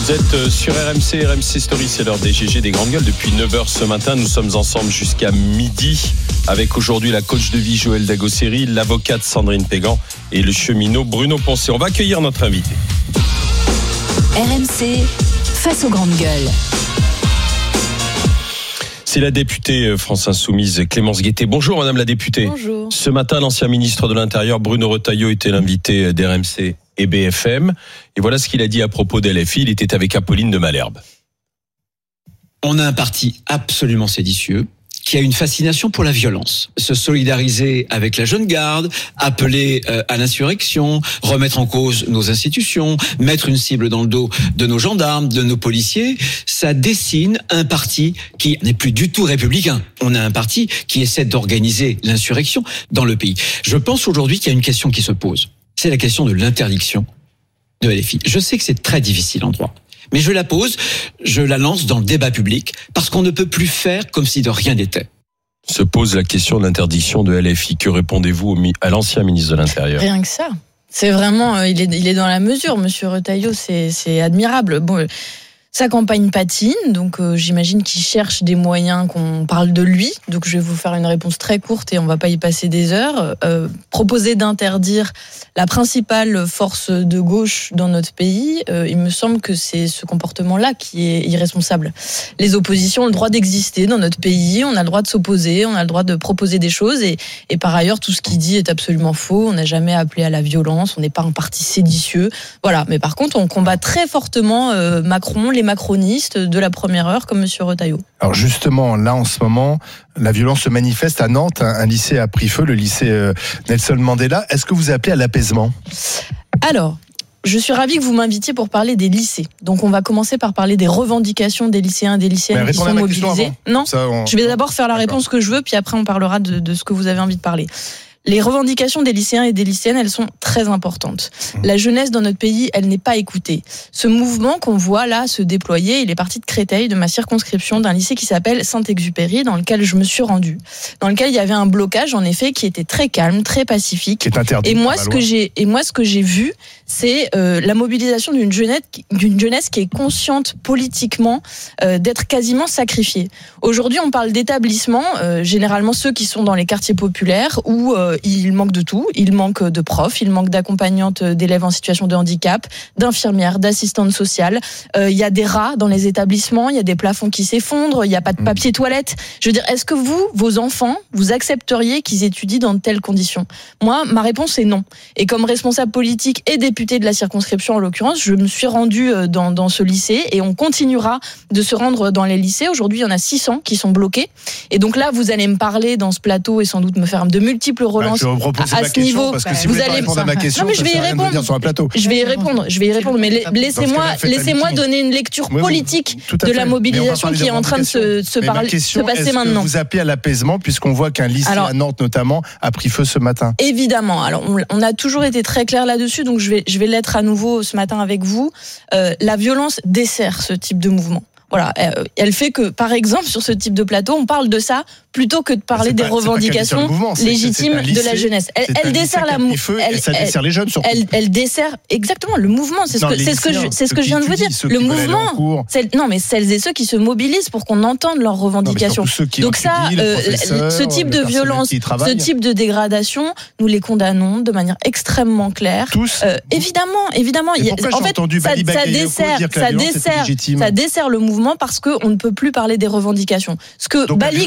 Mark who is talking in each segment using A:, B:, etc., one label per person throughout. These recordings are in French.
A: Vous êtes sur RMC Story, c'est l'heure des GG des grandes gueules. Depuis 9h ce matin, nous sommes ensemble jusqu'à midi avec aujourd'hui la coach de vie Joëlle Dagosseri, l'avocate Sandrine Pégan et le cheminot Bruno Poncet. On va accueillir notre invité.
B: RMC face aux grandes gueules.
A: C'est la députée France Insoumise Clémence Guettet. Bonjour madame la députée.
C: Bonjour.
A: Ce matin, l'ancien ministre de l'Intérieur Bruno Retailleau était l'invité d'RMC et BFM. Et voilà ce qu'il a dit à propos d'LFI. Il était avec Apolline de Malherbe.
D: On a un parti absolument séditieux qui a une fascination pour la violence. Se solidariser avec la jeune garde, appeler à l'insurrection, remettre en cause nos institutions, mettre une cible dans le dos de nos gendarmes, de nos policiers, ça dessine un parti qui n'est plus du tout républicain. On a un parti qui essaie d'organiser l'insurrection dans le pays. Je pense aujourd'hui qu'il y a une question qui se pose. C'est la question de l'interdiction de LFI. Je sais que c'est très difficile en droit. Mais je la pose, je la lance dans le débat public, parce qu'on ne peut plus faire comme si de rien n'était.
A: Se pose la question de l'interdiction de LFI. Que répondez-vous à l'ancien ministre de l'Intérieur ?
C: Rien que ça. C'est vraiment, il est dans la mesure, monsieur Retailleau, c'est admirable. Bon, sa campagne patine, donc j'imagine qu'il cherche des moyens qu'on parle de lui. Donc je vais vous faire une réponse très courte et on va pas y passer des heures. Proposer d'interdire la principale force de gauche dans notre pays, il me semble que c'est ce comportement-là qui est irresponsable. Les oppositions ont le droit d'exister dans notre pays, on a le droit de s'opposer, on a le droit de proposer des choses et par ailleurs tout ce qu'il dit est absolument faux. On n'a jamais appelé à la violence, on n'est pas un parti séditieux. Voilà, mais par contre on combat très fortement Macron, les macronistes de la première heure comme monsieur Retailleau.
E: Alors justement, là en ce moment, la violence se manifeste à Nantes. Un lycée a pris feu, le lycée Nelson Mandela. Est-ce que vous appelez à l'apaisement ?
C: Alors, je suis ravie que vous m'invitiez pour parler des lycées. Donc on va commencer par parler des revendications des lycéens et des lycéennes qui sont mobilisés. Non, je vais d'abord faire la réponse que je veux, puis après on parlera de ce que vous avez envie de parler. Les revendications des lycéens et des lycéennes, elles sont très importantes. La jeunesse dans notre pays, elle n'est pas écoutée. Ce mouvement qu'on voit là se déployer, il est parti de Créteil, de ma circonscription, d'un lycée qui s'appelle Saint-Exupéry, dans lequel je me suis rendue. Dans lequel il y avait un blocage, en effet, qui était très calme, très pacifique.
E: Qui est interdit.
C: Et moi, ce que j'ai vu, c'est la mobilisation d'une jeunesse qui est consciente politiquement d'être quasiment sacrifiée. Aujourd'hui, on parle d'établissements, généralement ceux qui sont dans les quartiers populaires, où il manque de tout. Il manque de profs, il manque d'accompagnantes d'élèves en situation de handicap, d'infirmières, d'assistantes sociales. Il y a des rats dans les établissements, il y a des plafonds qui s'effondrent, il n'y a pas de papier toilette. Je veux dire, est-ce que vous, vos enfants, vous accepteriez qu'ils étudient dans de telles conditions ? Moi, ma réponse est non. Et comme responsable politique et député de la circonscription en l'occurrence, je me suis rendue dans ce lycée et on continuera de se rendre dans les lycées. Aujourd'hui, il y en a 600 qui sont bloqués. Et donc là, vous allez me parler dans ce plateau et sans doute me faire de multiples relances
E: je vais vous proposer
C: à
E: ma
C: ce
E: question,
C: niveau.
E: parce que si vous allez répondre à ma question,
C: non, mais je vais y répondre.
E: Sur un plateau.
C: Je vais y répondre. Mais laissez-moi donner une lecture politique de la mobilisation qui est en train de se passer maintenant.
E: Est-ce que vous appelez à l'apaisement puisqu'on voit qu'un lycée à Nantes notamment a pris feu ce matin ?
C: Évidemment. Alors on a toujours été très clair là-dessus, donc je vais l'être à nouveau ce matin avec vous. La violence dessert ce type de mouvement. Voilà, elle fait que, par exemple, sur ce type de plateau, on parle de ça plutôt que de parler des revendications légitimes de la jeunesse. Elle dessert
E: ça dessert les jeunes surtout.
C: Elle dessert exactement le mouvement. C'est ce que je viens de vous dire. Le mouvement. Non, mais celles et ceux qui se mobilisent pour qu'on entende leurs revendications. Donc ça, ce type de violence, ce type de dégradation, nous les condamnons de manière extrêmement claire.
E: Tous.
C: Évidemment.
E: En fait,
C: ça dessert le mouvement parce qu'on ne peut plus parler des revendications. Ce que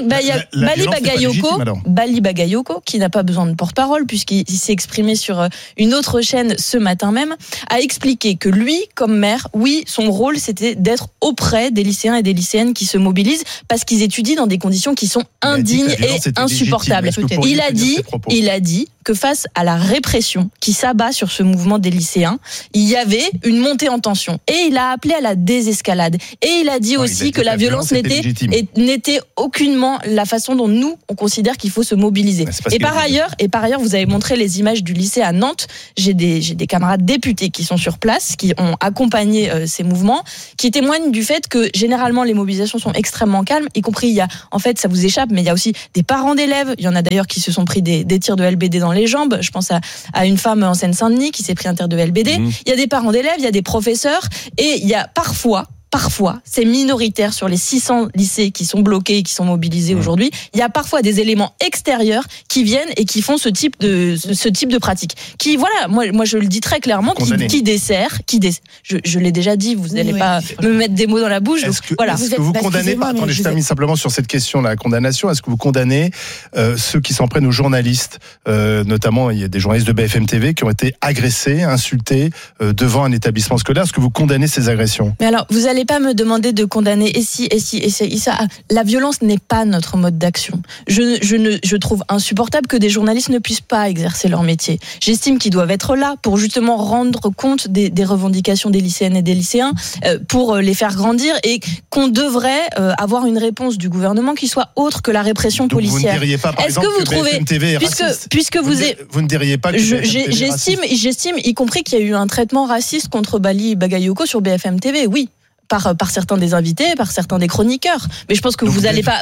C: Bali Bagayoko, qui n'a pas besoin de porte-parole puisqu'il s'est exprimé sur une autre chaîne ce matin même, a expliqué que lui, comme maire, oui, son rôle c'était d'être auprès des lycéens et des lycéennes qui se mobilisent parce qu'ils étudient dans des conditions qui sont indignes et insupportables. Il a dit que face à la répression qui s'abat sur ce mouvement des lycéens, il y avait une montée en tension. Et il a appelé à la désescalade. Et il a dit aussi que la violence n'était aucunement la façon dont nous, on considère qu'il faut se mobiliser. Et par ailleurs, vous avez montré les images du lycée à Nantes. J'ai des camarades députés qui sont sur place, qui ont accompagné ces mouvements, qui témoignent du fait que généralement les mobilisations sont extrêmement calmes, y compris il y a, en fait ça vous échappe, mais il y a aussi des parents d'élèves. Il y en a d'ailleurs qui se sont pris des tirs de LBD dans les jambes. Je pense à une femme en Seine-Saint-Denis qui s'est pris un tir de LBD. Il y a des parents d'élèves, il y a des professeurs, et il y a parfois, c'est minoritaire sur les 600 lycées qui sont bloqués, qui sont mobilisés aujourd'hui. Il y a parfois des éléments extérieurs qui viennent et qui font ce type de pratique. Qui, voilà, moi je le dis très clairement, qui dessert. Je l'ai déjà dit, vous n'allez pas me mettre des mots dans la bouche.
E: Est-ce que vous condamnez, attendez, je termine simplement sur cette question, la condamnation, est-ce que vous condamnez ceux qui s'en prennent aux journalistes, notamment il y a des journalistes de BFM TV qui ont été agressés, insultés devant un établissement scolaire. Est-ce que vous condamnez ces agressions?
C: Mais alors, vous n'allez pas me demander de condamner et ça. La violence n'est pas notre mode d'action. Je trouve insupportable que des journalistes ne puissent pas exercer leur métier. J'estime qu'ils doivent être là pour justement rendre compte des revendications des lycéennes et des lycéens, pour les faire grandir, et qu'on devrait avoir une réponse du gouvernement qui soit autre que la répression policière.
E: Vous ne diriez pas, par exemple, que BFM TV est raciste?
C: Puisque vous
E: ne diriez pas que BFM TV est raciste?
C: J'estime, y compris qu'il y a eu un traitement raciste contre Bali Bagayoko sur BFM TV, oui. Par certains des invités, par certains des chroniqueurs. Mais je pense que vous n'allez pas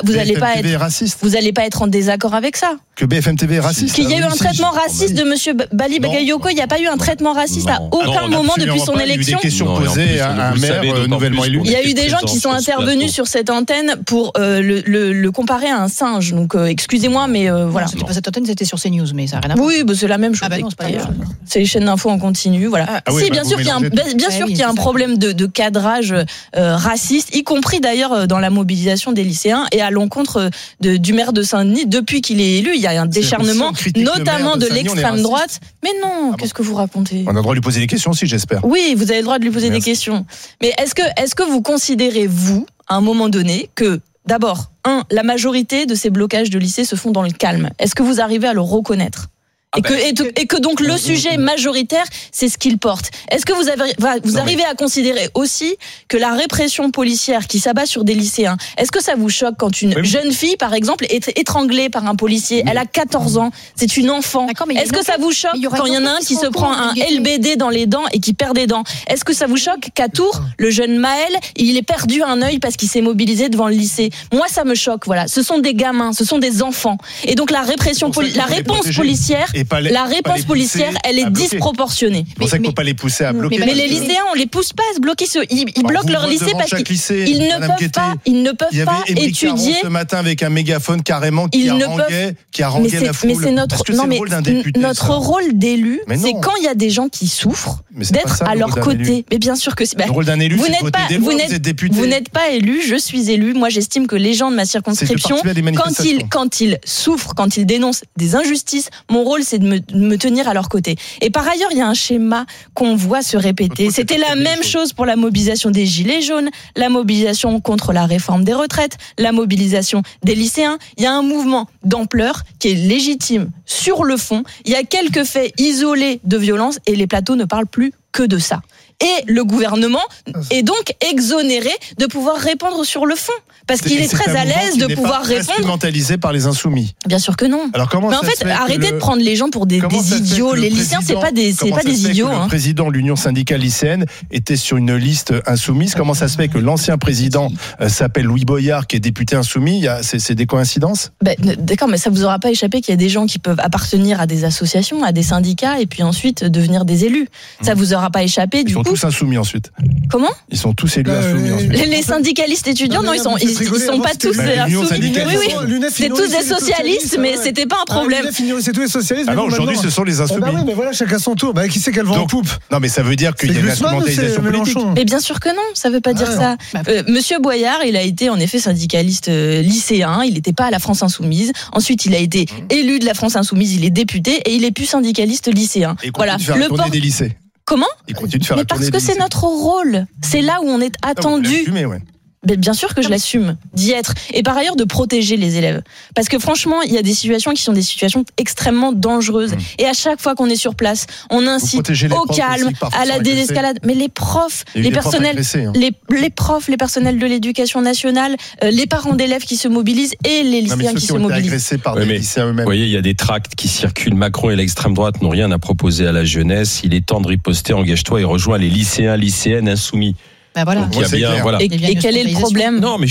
C: être en désaccord avec ça.
E: Que BFM TV est raciste.
C: Qu'il y a eu un traitement raciste de monsieur Bali Bagayoko, il n'y a pas eu un traitement raciste à aucun moment depuis son élection.
E: Il y a eu des questions posées à un maire nouvellement élu.
C: Il y a eu des gens qui sont intervenus sur cette antenne pour le comparer à un singe. Donc excusez-moi, mais voilà.
F: C'était pas cette antenne, c'était sur CNews, mais ça n'a rien à voir.
C: Oui, c'est la même chose.
F: Ah bah non, c'est pas la même chose.
C: C'est les chaînes d'infos en continu, voilà. Si, bien sûr qu'il y a un problème de cadrage raciste, y compris d'ailleurs dans la mobilisation des lycéens et à l'encontre du maire de Saint-Denis. Depuis qu'il est élu, il y a un décharnement, notamment de l'extrême droite. Mais non, qu'est-ce que vous racontez?
E: On a le droit de lui poser des questions aussi, j'espère.
C: Oui, vous avez le droit de lui poser des questions. Mais est-ce que vous considérez, vous, à un moment donné, que d'abord, la majorité de ces blocages de lycées se font dans le calme? Est-ce que vous arrivez à le reconnaître? Et que donc le sujet majoritaire, c'est ce qu'il porte. Est-ce que vous arrivez à considérer aussi que la répression policière qui s'abat sur des lycéens, est-ce que ça vous choque quand une jeune fille, par exemple, est étranglée par un policier? Elle a 14 ans, c'est une enfant. Est-ce que ça vous choque quand il y en a un qui se prend un LBD dans les dents et qui perd des dents? Est-ce que ça vous choque qu'à Tours, le jeune Maël, il ait perdu un œil parce qu'il s'est mobilisé devant le lycée? Moi, ça me choque, voilà. Ce sont des gamins, ce sont des enfants. Et donc la répression, la réponse policière, elle est disproportionnée.
E: C'est pour ça qu'il ne faut pas les pousser à bloquer.
C: Mais les lycéens, on les pousse pas à se bloquer. Ils bloquent leur lycée parce qu'ils ne peuvent pas étudier.
E: Ce matin avec un mégaphone carrément qui haranguait la foule.
C: Mais c'est notre rôle d'élu, c'est quand il y a des gens qui souffrent, d'être à leur côté. Mais bien sûr que c'est.
E: Le rôle d'un élu, c'est de voter des lois, vous êtes député.
C: Vous n'êtes pas élu, je suis élu. Moi, j'estime que les gens de ma circonscription, quand ils souffrent, quand ils dénoncent des injustices, mon rôle, c'est de me tenir à leur côté. Et par ailleurs, il y a un schéma qu'on voit se répéter. C'était la même chose pour la mobilisation des Gilets jaunes, la mobilisation contre la réforme des retraites, la mobilisation des lycéens. Il y a un mouvement d'ampleur qui est légitime sur le fond. Il y a quelques faits isolés de violence et les plateaux ne parlent plus que de ça. Et le gouvernement est donc exonéré de pouvoir répondre sur le fond. Parce qu'il est très à l'aise de pouvoir répondre.
E: Instrumentalisé par les insoumis.
C: Bien sûr que non.
E: Alors comment
C: mais en fait, arrêtez de prendre les gens pour des idiots. Les lycéens, c'est pas des idiots.
E: Le président de l'Union syndicale lycéenne était sur une liste insoumise. Comment ça se fait que l'ancien président s'appelle Louis Boyard, qui est député insoumis? C'est des coïncidences?
C: D'accord, mais ça vous aura pas échappé qu'il y a des gens qui peuvent appartenir à des associations, à des syndicats, et puis ensuite devenir des élus. Ça vous aura pas échappé.
E: Ils sont tous insoumis ensuite.
C: Comment?
E: Ils sont tous élus insoumis ensuite.
C: Les syndicalistes étudiants, non, ils sont pas tous insoumis. Oui. C'est tous des socialistes, mais c'était pas un problème.
G: C'est tous les socialistes.
E: Alors aujourd'hui, ce sont les insoumis.
G: Oui, mais voilà, chacun son tour. Qui c'est qu'elle vend en poupe?
E: Non, mais ça veut dire qu'il y a une instrumentalisation politique.
C: Mais bien sûr que non, ça veut pas dire ça. Monsieur Boyard, il a été en effet syndicaliste lycéen. Il n'était pas à la France Insoumise. Ensuite, il a été élu de la France Insoumise. Il est député et il est plus syndicaliste lycéen.
E: Et voilà. Le port des lycées.
C: Comment?
E: Il continue de faire la tournée des lycées.
C: Parce que c'est notre rôle. C'est là où on est attendu. Mais bien sûr que je l'assume d'y être. Et par ailleurs de protéger les élèves. Parce que franchement, il y a des situations qui sont des situations extrêmement dangereuses. Et à chaque fois qu'on est sur place, on incite au calme, à la désescalade. Mais les profs, les personnels, les profs, les personnels de l'éducation nationale, les parents d'élèves qui se mobilisent et les lycéens qui se mobilisent.
E: Agressés par des lycéens eux-mêmes.
A: Vous voyez, il y a des tracts qui circulent. Macron et l'extrême droite n'ont rien à proposer à la jeunesse. Il est temps de riposter. Engage-toi et rejoins les lycéens, lycéennes insoumis.
F: Voilà.
A: Donc, voilà.
C: Et quel est le problème?
A: Non, mais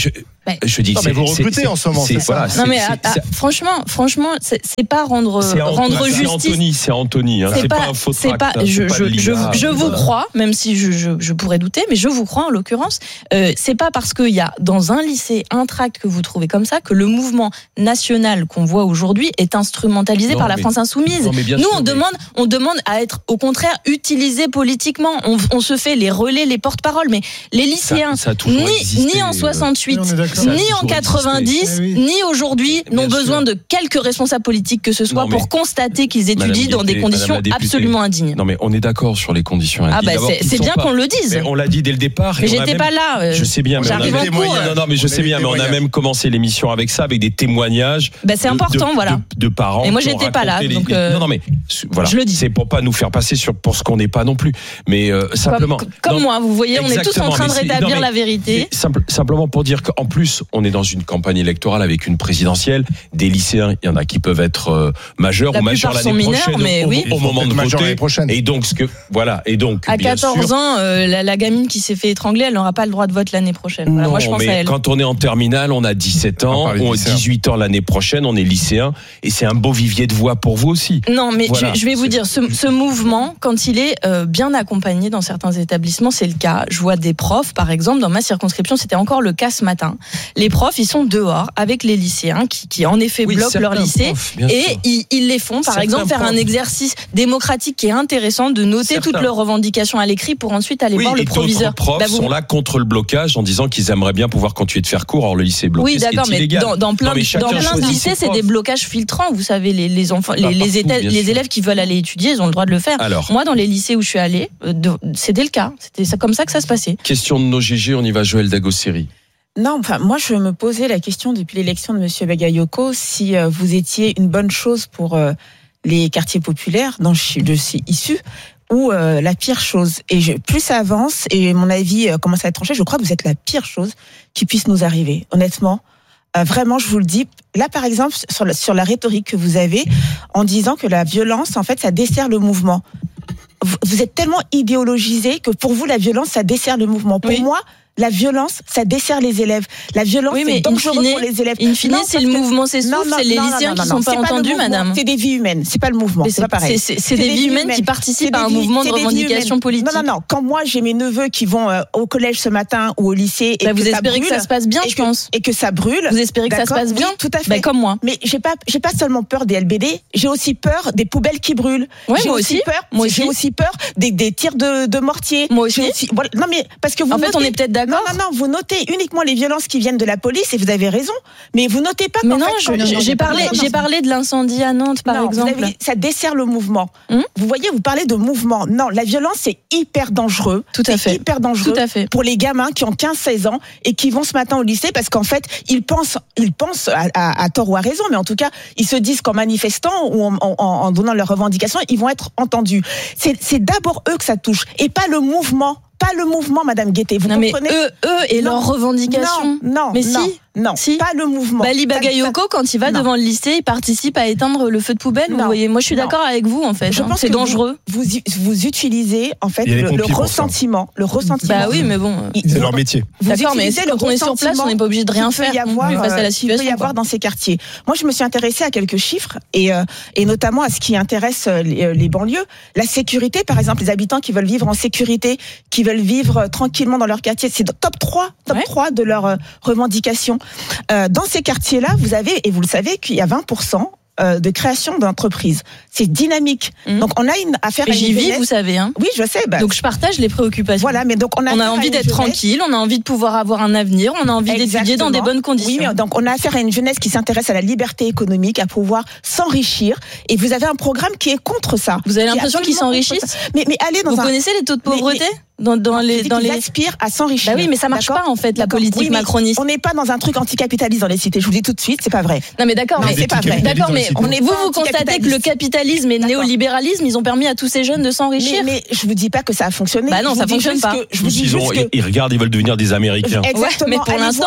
A: Je dis
E: non, mais vous recrutez en ce moment, c'est ça.
C: Non mais franchement, c'est pas rendre justice.
A: C'est Anthony. C'est pas un faux tract.
C: Je vous crois, même si je pourrais douter, mais je vous crois en l'occurrence. C'est pas parce qu'il y a dans un lycée un tract que vous trouvez comme ça que le mouvement national qu'on voit aujourd'hui est instrumentalisé par la France insoumise. Nous, on demande à être au contraire utilisé politiquement. On se fait les relais, les porte-paroles, mais les lycéens, ni en 68, ni en 90, ni aujourd'hui, n'ont besoin de quelques responsables politiques que ce soit pour constater qu'ils étudient dans des conditions absolument indignes.
A: Non mais on est d'accord sur les conditions indignes.
C: C'est bien qu'on le dise.
A: On l'a dit dès le départ.
C: Mais j'étais pas là.
A: Je sais bien.
C: J'arrive en cours.
A: Non mais je sais bien, mais on a même commencé l'émission avec ça, avec des témoignages.
C: C'est important, voilà.
A: De parents.
C: Et moi j'étais pas là, donc.
A: Non mais voilà.
C: Je le dis.
A: C'est pour pas nous faire passer pour ce qu'on n'est pas non plus. Mais simplement.
C: Comme moi, vous voyez, on est tous en train de rétablir la vérité.
A: Simplement pour dire qu'en plus, on est dans une campagne électorale avec une présidentielle. Des lycéens, il y en a qui peuvent être majeurs ou majeurs l'année prochaine au moment de voter. Et donc
C: à 14 ans, la gamine qui s'est fait étrangler, elle n'aura pas le droit de vote l'année prochaine. Voilà, moi je pense à elle.
A: Quand on est en terminale, on a 17 ans, on a 18 ans l'année prochaine, on est lycéen et c'est un beau vivier de voix pour vous aussi.
C: Non, mais je vais vous dire, ce mouvement, quand il est bien accompagné dans certains établissements, c'est le cas. Je vois des profs, par exemple, dans ma circonscription, c'était encore le cas ce matin. Les profs, ils sont dehors avec les lycéens qui en effet bloquent leur lycée et ils les font, par exemple, faire un exercice démocratique qui est intéressant de noter toutes leurs revendications à l'écrit pour ensuite aller voir le proviseur.
A: Les profs sont là contre le blocage en disant qu'ils aimeraient bien pouvoir continuer de faire cours. Or, le lycée est bloqué.
C: Oui, d'accord, mais dans plein de lycées, c'est des blocages filtrants. Vous savez, les enfants, les élèves qui veulent aller étudier, ils ont le droit de le faire. Moi, dans les lycées où je suis allée, c'était le cas. C'était comme ça que ça se passait.
A: Question de nos GG, on y va, Joël Dagosseri.
H: Non, moi je me posais la question depuis l'élection de Monsieur Bagayoko si vous étiez une bonne chose pour les quartiers populaires dont je suis issue ou la pire chose. Et plus ça avance et mon avis commence à être tranché, je crois que vous êtes la pire chose qui puisse nous arriver. Honnêtement, vraiment, je vous le dis. Là, par exemple, sur la rhétorique que vous avez en disant que la violence, en fait, ça dessert le mouvement. Vous êtes tellement idéologisé que pour vous, la violence, ça dessert le mouvement. Pour moi, la violence, ça dessert les élèves. La violence, c'est dangereux pour les élèves.
C: In fine, c'est le mouvement s'essouffle, c'est les lycéens qui ne sont pas entendus, madame.
H: C'est des vies humaines, c'est pas le mouvement, c'est pas pareil.
C: C'est des vies humaines qui participent à un mouvement de revendication politique.
H: Non. Quand moi, j'ai mes neveux qui vont au collège ce matin ou au lycée et
C: vous espérez que ça se passe bien, je pense.
H: Et que ça brûle.
C: Vous espérez que ça se passe bien?
H: Tout à fait.
C: Comme moi.
H: Mais j'ai pas seulement peur des LBD, j'ai aussi peur des poubelles qui brûlent.
C: J'ai aussi
H: peur des tirs de mortier.
C: Moi aussi.
H: Non, mais parce que vous.
C: En fait, on est peut-être d'accord.
H: Non, vous notez uniquement les violences qui viennent de la police et vous avez raison, mais vous notez pas.
C: Mais non, j'ai parlé de l'incendie à Nantes, par exemple.
H: Ça dessert le mouvement. Vous voyez, vous parlez de mouvement. Non, la violence, c'est hyper dangereux.
C: Tout à fait.
H: Hyper dangereux.
C: Tout à fait.
H: Pour les gamins qui ont 15-16 ans et qui vont ce matin au lycée parce qu'en fait, ils pensent à tort ou à raison, mais en tout cas, ils se disent qu'en manifestant ou en donnant leurs revendications, ils vont être entendus. C'est d'abord eux que ça touche et pas le mouvement. Pas le mouvement, Madame Guettet. Vous comprenez?
C: Eux et leurs revendications.
H: Non. Si. Pas le mouvement.
C: Ali Bagayoko, quand il va devant le lycée, il participe à éteindre le feu de poubelle. Vous voyez, moi je suis d'accord avec vous en fait.
H: Je pense
C: c'est dangereux.
H: Vous utilisez en fait le ressentiment.
C: Bah oui, mais bon.
E: C'est leur métier.
C: D'accord, mais quand on est sur place, on n'est pas obligé de rien faire face à la situation.
H: Il peut y avoir dans ces quartiers. Moi, je me suis intéressée à quelques chiffres et notamment à ce qui intéresse les banlieues. La sécurité, par exemple, les habitants qui veulent vivre en sécurité, qui veulent vivre tranquillement dans leur quartier, c'est top 3 de leurs revendications. Dans ces quartiers-là, vous avez, et vous le savez, qu'il y a 20% de création d'entreprises. C'est dynamique. Donc on a une affaire à
C: j'y vis, vous savez.
H: Oui, je sais.
C: Donc je partage les préoccupations.
H: Voilà, mais donc on a
C: envie d'être tranquille, on a envie de pouvoir avoir un avenir, on a envie d'étudier dans des bonnes conditions.
H: Oui, mais donc on a affaire à une jeunesse qui s'intéresse à la liberté économique, à pouvoir s'enrichir. Et vous avez un programme qui est contre ça.
C: Vous avez l'impression qu'ils s'enrichissent?
H: Mais allez dans
C: vous connaissez les taux de pauvreté? Dans les
H: aspirent à s'enrichir.
C: Bah oui, mais ça marche pas en fait la politique macroniste.
H: On n'est pas dans un truc anticapitaliste dans les cités. Je vous dis tout de suite, c'est pas vrai.
C: Non mais d'accord,
H: mais c'est pas vrai.
C: D'accord, mais vous constatez que le capitalisme et le néolibéralisme, ils ont permis à tous ces jeunes de s'enrichir.
H: Mais je vous dis pas que ça a fonctionné.
C: Bah non, ça fonctionne pas.
A: Ils regardent, ils veulent devenir des Américains.
H: Exactement.
C: Mais pour l'instant,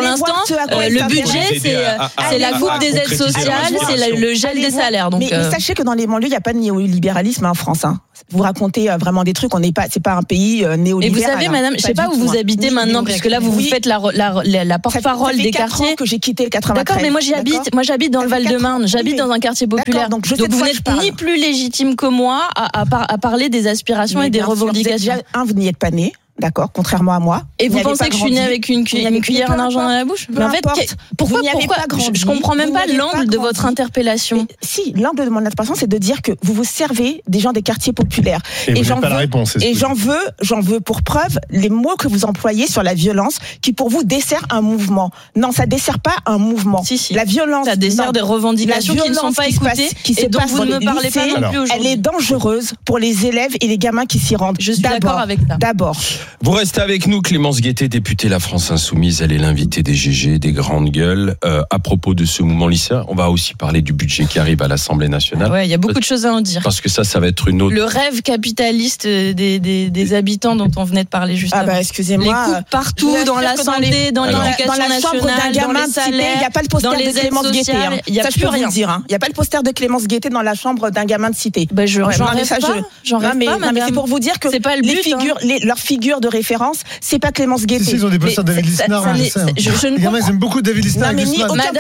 C: le budget, c'est la coupe des aides sociales, c'est le gel des salaires.
H: Mais sachez que dans les banlieues, il n'y a pas de néolibéralisme en France. vous racontez vraiment des trucs. C'est pas un pays néolibéral.
C: Et vous savez, madame, je sais pas où vous habitez maintenant, puisque là, vous faites la porte-parole des quartiers.
H: Que j'ai quitté le 93.
C: D'accord, mais moi j'habite dans le Val-de-Marne, j'habite dans un quartier populaire. Donc vous n'êtes ni plus légitime que moi à parler des aspirations et des revendications.
H: Vous n'y êtes pas né. D'accord, contrairement à moi.
C: Et vous pensez que je suis née avec une cuillère en argent dans la bouche? Mais en fait, pourquoi je comprends même pas l'angle de votre interpellation.
H: Si, l'angle de mon interpellation, c'est de dire que vous vous servez des gens des quartiers populaires.
E: Et j'en pas la réponse.
H: Et j'en veux pour preuve les mots que vous employez sur la violence, qui pour vous dessert un mouvement. Non, ça dessert pas un mouvement.
C: Si.
H: La violence,
C: ça dessert des revendications qui ne sont pas écoutées, et dont vous ne me parlez pas non plus aujourd'hui.
H: Elle est dangereuse pour les élèves et les gamins qui s'y rendent.
C: Je suis d'accord avec ça.
H: D'abord.
A: Vous restez avec nous, Clémence Guettet, députée La France Insoumise. Elle est l'invitée des GG, des grandes gueules. À propos de ce mouvement lycéen, on va aussi parler du budget qui arrive à l'Assemblée nationale.
C: Ouais, il y a beaucoup de choses à en dire.
A: Parce que ça va être une autre.
C: Le rêve capitaliste des habitants dont on venait de parler juste avant.
H: Excusez-moi.
C: Les coupes partout, dans la santé, dans l'éducation nationale, dans les salaires,
H: il n'y a pas le poster de Clémence Guettet. Il n'y a plus rien. Il n'y a pas le poster de Clémence Guettet dans la chambre d'un gamin de cité.
C: J'en rêve pas,
H: mais c'est pour vous dire que
C: c'est pas le but,
H: leurs figures de référence, c'est pas Clémence Guettet.
G: Ils ont des posters de David Lisnard. Les gamins, ils aiment beaucoup David Lisnard.
H: Non, mais ni aucun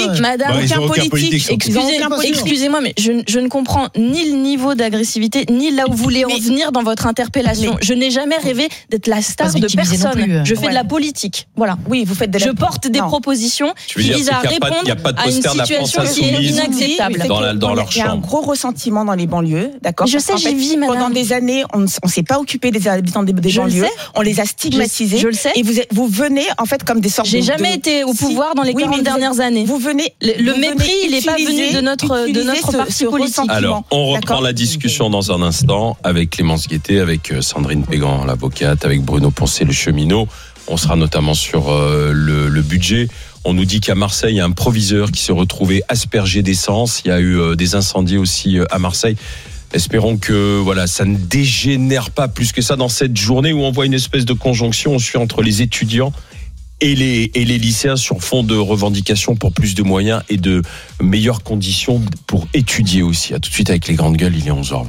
H: politique.
C: Excusez-moi, mais je ne comprends ni le niveau d'agressivité, ni là où vous voulez en venir dans votre interpellation. Je n'ai jamais rêvé d'être la star de personne. Je fais de la politique. Voilà.
H: Oui, vous faites de la.
C: Je porte des propositions qui visent à répondre à une situation qui est inacceptable.
A: Dans leur chambre.
H: Il y a un gros ressentiment dans les banlieues, d'accord.
C: Je sais, j'y vis, madame.
H: Pendant des années, on s'est pas occupé des habitants des banlieues. On les a stigmatisés.
C: Je le sais.
H: Et vous venez en fait comme des sortes de.
C: J'ai jamais été au pouvoir dans les 40 dernières années.
H: Vous venez.
C: Le mépris, il n'est pas venu de notre parti politique.
A: Alors, on reprend la discussion dans un instant avec Clémence Guettet, avec Sandrine Pégan, l'avocate, avec Bruno Poncet, le cheminot. On sera notamment sur le budget. On nous dit qu'à Marseille, il y a un proviseur qui s'est retrouvé aspergé d'essence. Il y a eu des incendies aussi à Marseille. Espérons que ça ne dégénère pas plus que ça dans cette journée où on voit une espèce de conjonction entre les étudiants et les lycéens sur fond de revendications pour plus de moyens et de meilleures conditions pour étudier aussi. À tout de suite avec les grandes gueules, il est 11h20.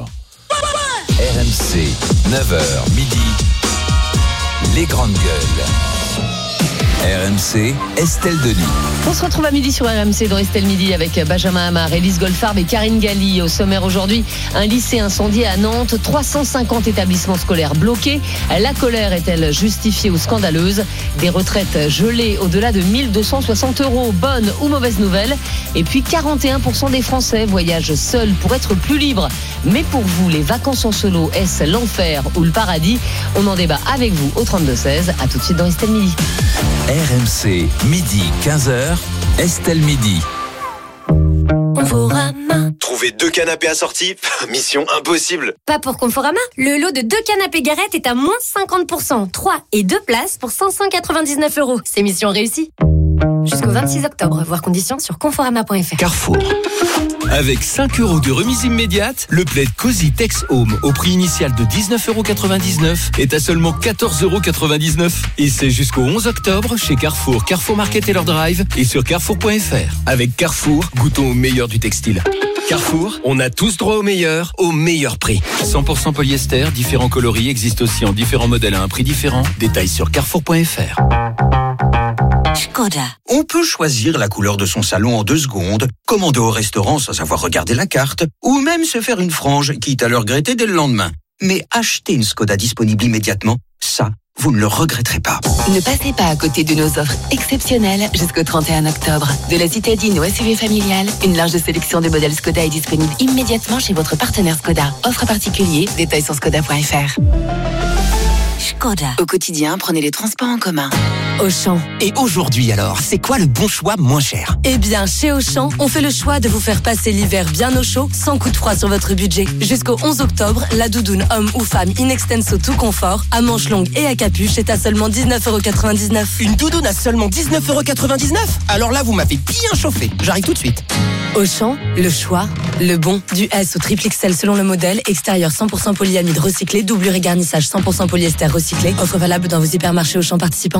I: RMC, 9h midi, les grandes gueules. RMC, Estelle Denis.
J: On se retrouve à midi sur RMC dans Estelle Midi avec Benjamin Hamar, Élise Goldfarb et Karine Galli. Au sommaire aujourd'hui, un lycée incendié à Nantes, 350 établissements scolaires bloqués. La colère est-elle justifiée ou scandaleuse? Des retraites gelées au-delà de 1 260 €. Bonne ou mauvaise nouvelle? Et puis 41% des Français voyagent seuls pour être plus libres. Mais pour vous, les vacances en solo, est-ce l'enfer ou le paradis? On en débat avec vous au 32-16. À tout de suite dans Estelle Midi.
I: RMC, midi 15h, Estelle Midi.
K: Conforama. Trouver 2 canapés assortis, mission impossible.
L: Pas pour Conforama. Le lot de 2 canapés Garrett est à moins 50%. 3 et 2 places pour 599 €. C'est mission réussie. Jusqu'au 26 octobre. Voir conditions sur conforama.fr.
I: Carrefour. Avec 5 € de remise immédiate, le plaid Cozy Tex Home au prix initial de 19,99 € est à seulement 14,99 €. Et c'est jusqu'au 11 octobre chez Carrefour, Carrefour Market Taylor Drive et sur carrefour.fr. Avec Carrefour, goûtons au meilleur du textile. Carrefour, on a tous droit au meilleur prix. 100% polyester, différents coloris existent aussi en différents modèles à un prix différent. Détails sur carrefour.fr.
M: Škoda. On peut choisir la couleur de son salon en 2 secondes, commander au restaurant sans savoir regarder la carte, ou même se faire une frange, quitte à le regretter dès le lendemain. Mais acheter une Škoda disponible immédiatement, ça, vous ne le regretterez pas.
N: Ne passez pas à côté de nos offres exceptionnelles jusqu'au 31 octobre. De la citadine au SUV familial, une large sélection de modèles Škoda est disponible immédiatement chez votre partenaire Škoda. Offre particulier, détails sur škoda.fr.
M: Škoda.
N: Au quotidien, prenez les transports en commun.
O: Auchan.
P: Et aujourd'hui alors, c'est quoi le bon choix moins cher?
O: Eh bien, chez Auchan, on fait le choix de vous faire passer l'hiver bien au chaud, sans coup de froid sur votre budget. Jusqu'au 11 octobre, la doudoune homme ou femme in extenso tout confort, à manches longues et à capuche, est à seulement 19,99 €.
P: Une doudoune à seulement 19,99 €? Alors là, vous m'avez bien chauffé. J'arrive tout de suite.
O: Auchan, le choix, le bon. Du S au triple XL selon le modèle, extérieur 100% polyamide recyclé, doublure et garnissage 100% polyester recyclé. Offre valable dans vos hypermarchés Auchan participants.
N: Bonjour.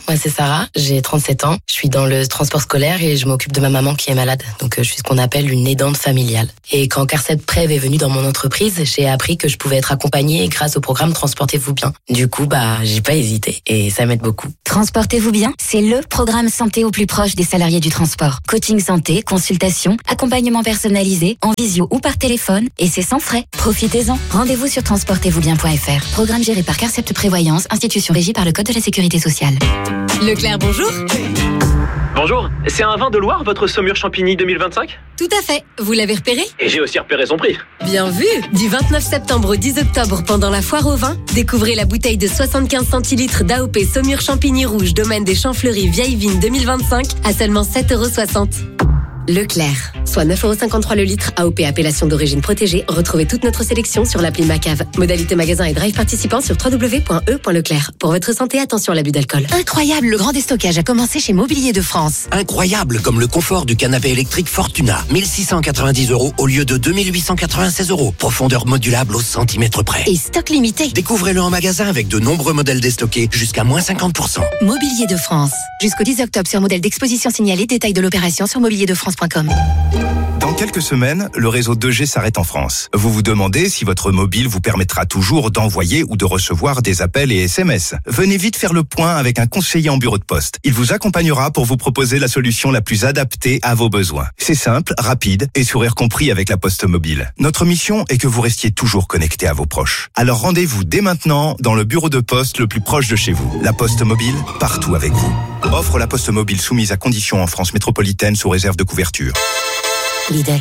Q: moi c'est Sarah, j'ai 37 ans, je suis dans le transport scolaire et je m'occupe de ma maman qui est malade. Donc je suis ce qu'on appelle une aidante familiale. Et quand Carcet Prev est venu dans mon entreprise, j'ai appris que je pouvais être accompagnée grâce au programme Transportez-vous bien. Du coup, j'ai pas hésité et ça m'aide beaucoup.
R: Transportez-vous bien, c'est le programme santé au plus proche des salariés du transport. Coaching santé, consultation, accompagnement personnalisé, en visio ou par téléphone, et c'est sans frais. Profitez-en. Rendez-vous sur transportezvousbien.fr. Programme géré par Carcept Prévoyance, institution régie par le Code de la Sécurité sociale.
Q: Leclerc, bonjour.
S: Bonjour, c'est un vin de Loire, votre Saumur Champigny 2025 ?
Q: Tout à fait, vous l'avez repéré ?
S: Et j'ai aussi repéré son prix.
Q: Bien vu. Du 29 septembre au 10 octobre, pendant la foire au vin, découvrez la bouteille de 75 centilitres d'AOP Saumur Champigny Rouge, domaine des Champs Fleuris, vieille vigne 2025, à seulement 7,60 €. Leclerc, soit 9,53 € le litre, AOP appellation d'origine protégée. Retrouvez toute notre sélection sur l'appli Macave. Modalité magasin et drive participant sur www.e.leclerc. Pour votre santé, attention à l'abus d'alcool.
T: Incroyable, le grand déstockage a commencé chez Mobilier de France.
P: Incroyable, comme le confort du canapé électrique Fortuna. 1690 € au lieu de 2896 €. Profondeur modulable au centimètre près.
T: Et stock limité.
P: Découvrez-le en magasin avec de nombreux modèles déstockés jusqu'à moins 50%.
T: Mobilier de France. Jusqu'au 10 octobre sur modèle d'exposition signalé. Détail de l'opération sur mobilierdefrance.com.
U: Dans quelques semaines, le réseau 2G s'arrête en France. Vous vous demandez si votre mobile vous permettra toujours d'envoyer ou de recevoir des appels et SMS. Venez vite faire le point avec un conseiller en bureau de poste. Il vous accompagnera pour vous proposer la solution la plus adaptée à vos besoins. C'est simple, rapide et sourire compris avec la Poste Mobile. Notre mission est que vous restiez toujours connecté à vos proches. Alors rendez-vous dès maintenant dans le bureau de poste le plus proche de chez vous. La Poste Mobile, partout avec vous. Offre la Poste Mobile soumise à conditions en France métropolitaine sous réserve de couverture.
T: Lidl.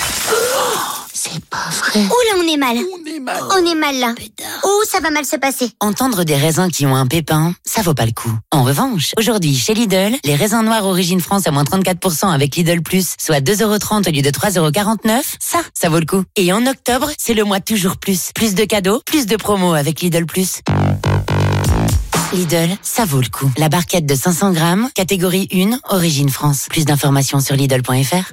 V: C'est pas vrai. Oula, on est mal. On est mal là. Oh, ça va mal se passer.
T: Entendre des raisins qui ont un pépin, ça vaut pas le coup. En revanche, aujourd'hui, chez Lidl, les raisins noirs origine France à moins 34% avec Lidl Plus, soit 2,30 € au lieu de 3,49 €, ça vaut le coup. Et en octobre, c'est le mois toujours plus. Plus de cadeaux, plus de promos avec Lidl Plus. Lidl, ça vaut le coup. La barquette de 500 grammes, catégorie 1, origine France. Plus d'informations sur Lidl.fr.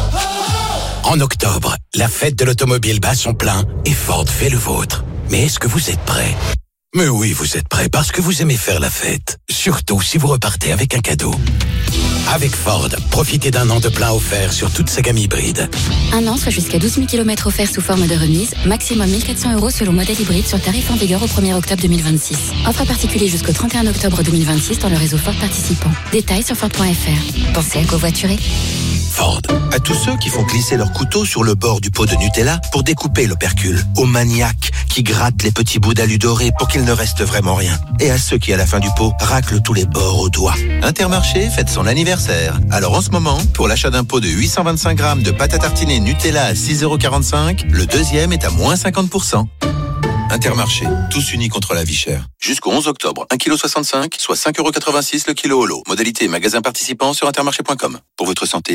P: En octobre, la fête de l'automobile bat son plein et Ford fait le vôtre. Mais est-ce que vous êtes prêts ? Mais oui, vous êtes prêts parce que vous aimez faire la fête. Surtout si vous repartez avec un cadeau. Avec Ford, profitez d'un an de plein offert sur toute sa gamme hybride.
R: Un an, soit jusqu'à 12 000 km offerts sous forme de remise. Maximum 1 400 € selon modèle hybride sur tarif en vigueur au 1er octobre 2026. Offre à particulier jusqu'au 31 octobre 2026 dans le réseau Ford participant. Détails sur Ford.fr. Pensez à covoiturer.
W: Ford. À tous ceux qui font glisser leur couteau sur le bord du pot de Nutella pour découper l'opercule. Aux maniaques qui grattent les petits bouts d'alu doré pour qu'il ne reste vraiment rien. Et à ceux qui, à la fin du pot, raclent tous les bords au doigt. Intermarché fête son anniversaire. Alors en ce moment, pour l'achat d'un pot de 825 grammes de pâte à tartiner Nutella à 6,45 €, le deuxième est à moins 50%. Intermarché, tous unis contre la vie chère. Jusqu'au 11 octobre, 1,65 kg, soit 5,86 € le kilo holo. Modalité magasin participant sur intermarché.com. Pour votre santé.